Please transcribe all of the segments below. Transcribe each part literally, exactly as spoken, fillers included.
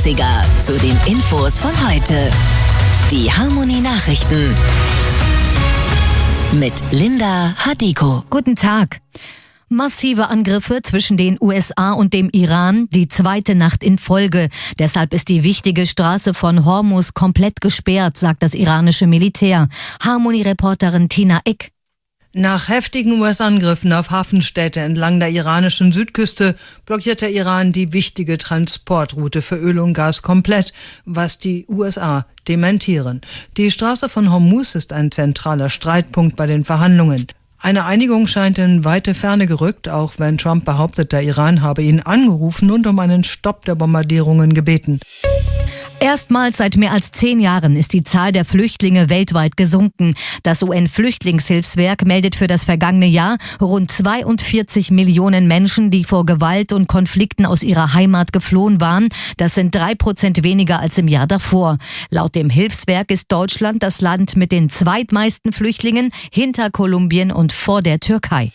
neunziger zu den Infos von heute. Die Harmony Nachrichten mit Linda Hadiko. Guten Tag. Massive Angriffe zwischen den U S A und dem Iran, die zweite Nacht in Folge. Deshalb ist die wichtige Straße von Hormuz komplett gesperrt, sagt das iranische Militär. Harmony-Reporterin Tina Eck. Nach heftigen U S-Angriffen auf Hafenstädte entlang der iranischen Südküste blockiert der Iran die wichtige Transportroute für Öl und Gas komplett, was die U S A dementieren. Die Straße von Hormuz ist ein zentraler Streitpunkt bei den Verhandlungen. Eine Einigung scheint in weite Ferne gerückt, auch wenn Trump behauptet, der Iran habe ihn angerufen und um einen Stopp der Bombardierungen gebeten. Erstmals seit mehr als zehn Jahren ist die Zahl der Flüchtlinge weltweit gesunken. Das U N-Flüchtlingshilfswerk meldet für das vergangene Jahr rund zweiundvierzig Millionen Menschen, die vor Gewalt und Konflikten aus ihrer Heimat geflohen waren. Das sind drei Prozent weniger als im Jahr davor. Laut dem Hilfswerk ist Deutschland das Land mit den zweitmeisten Flüchtlingen hinter Kolumbien und vor der Türkei.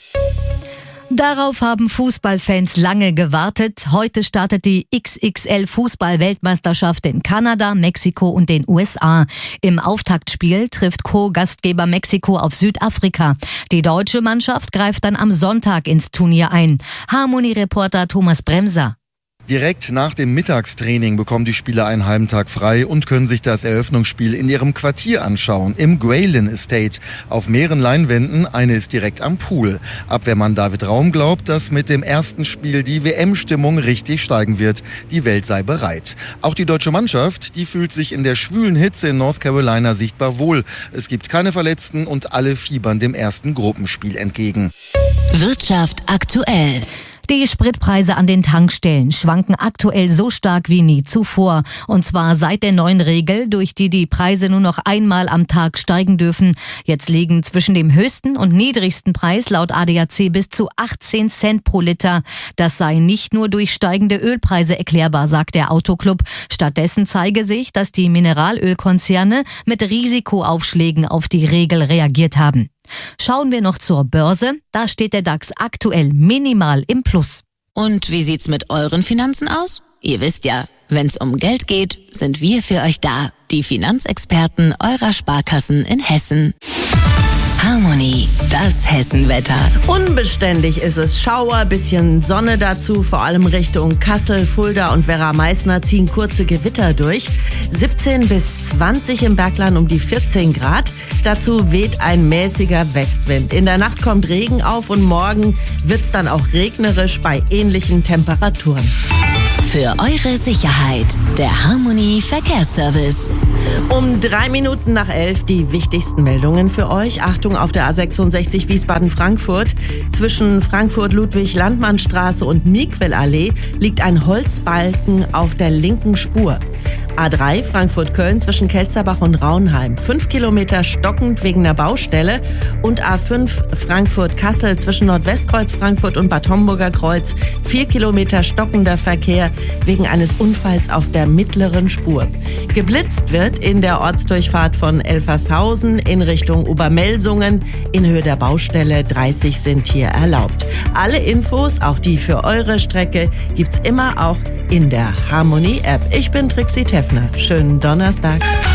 Darauf haben Fußballfans lange gewartet. Heute startet die X X L-Fußball-Weltmeisterschaft in Kanada, Mexiko und den U S A. Im Auftaktspiel trifft Co-Gastgeber Mexiko auf Südafrika. Die deutsche Mannschaft greift dann am Sonntag ins Turnier ein. Harmony-Reporter Thomas Bremser. Direkt nach dem Mittagstraining bekommen die Spieler einen halben Tag frei und können sich das Eröffnungsspiel in ihrem Quartier anschauen, im Graylin Estate. Auf mehreren Leinwänden, eine ist direkt am Pool. Abwehrmann David Raum glaubt, dass mit dem ersten Spiel die W M-Stimmung richtig steigen wird. Die Welt sei bereit. Auch die deutsche Mannschaft, die fühlt sich in der schwülen Hitze in North Carolina sichtbar wohl. Es gibt keine Verletzten und alle fiebern dem ersten Gruppenspiel entgegen. Wirtschaft aktuell. Die Spritpreise an den Tankstellen schwanken aktuell so stark wie nie zuvor. Und zwar seit der neuen Regel, durch die die Preise nur noch einmal am Tag steigen dürfen. Jetzt liegen zwischen dem höchsten und niedrigsten Preis laut A D A C bis zu achtzehn Cent pro Liter. Das sei nicht nur durch steigende Ölpreise erklärbar, sagt der Autoclub. Stattdessen zeige sich, dass die Mineralölkonzerne mit Risikoaufschlägen auf die Regel reagiert haben. Schauen wir noch zur Börse. Da steht der DAX aktuell minimal im Plus. Und wie sieht's mit euren Finanzen aus? Ihr wisst ja, wenn's um Geld geht, sind wir für euch da. Die Finanzexperten eurer Sparkassen in Hessen. Harmony, das Hessenwetter. Unbeständig ist es. Schauer, bisschen Sonne dazu, vor allem Richtung Kassel, Fulda und Werra-Meißner ziehen kurze Gewitter durch. siebzehn bis zwanzig im Bergland, um die vierzehn Grad. Dazu weht ein mäßiger Westwind. In der Nacht kommt Regen auf und morgen wird's dann auch regnerisch bei ähnlichen Temperaturen. Für eure Sicherheit, der Harmony Verkehrsservice. Um drei Minuten nach elf die wichtigsten Meldungen für euch. Achtung auf der A sechsundsechzig Wiesbaden-Frankfurt. Zwischen Frankfurt-Ludwig-Landmann-Straße und Miquel-Allee liegt ein Holzbalken auf der linken Spur. A drei Frankfurt-Köln zwischen Kelsterbach und Raunheim. Fünf Kilometer stockend wegen der Baustelle. Und A fünf Frankfurt-Kassel zwischen Nordwestkreuz Frankfurt und Bad Homburger Kreuz. Vier Kilometer stockender Verkehr wegen eines Unfalls auf der mittleren Spur. Geblitzt wird in der Ortsdurchfahrt von Elfershausen in Richtung Obermelsungen. In Höhe der Baustelle dreißig sind hier erlaubt. Alle Infos, auch die für eure Strecke, gibt's immer auch in der Harmony App. Ich bin Trixie Teffner. Schönen Donnerstag.